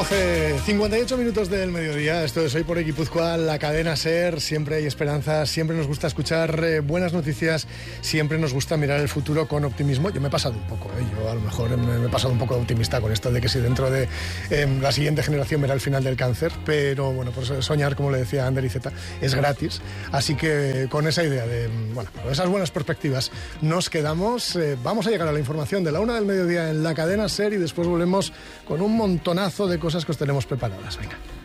12:58 minutos del mediodía. Esto es Hoy por Guipúzcoa, la cadena SER. Siempre hay esperanza, siempre nos gusta escuchar buenas noticias, siempre nos gusta mirar el futuro con optimismo. Yo me he pasado un poco, yo a lo mejor me he pasado un poco optimista con esto de que si dentro de la siguiente generación verá el final del cáncer, pero bueno, pues soñar, como le decía Ander Iceta, es gratis. Así que con esa idea de, bueno, con esas buenas perspectivas nos quedamos. Vamos a llegar a la información de la 1 del mediodía en la cadena SER y después volvemos con un montonazo de cosas que os tenemos preparadas. Venga.